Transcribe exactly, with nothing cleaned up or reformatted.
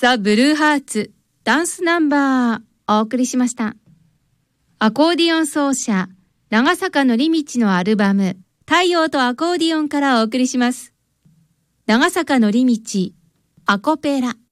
ザ・ブルーハーツダンスナンバーお送りしました。アコーディオン奏者長坂のりみちのアルバム太陽とアコーディオンからお送りします。長坂のりみちアコペラ。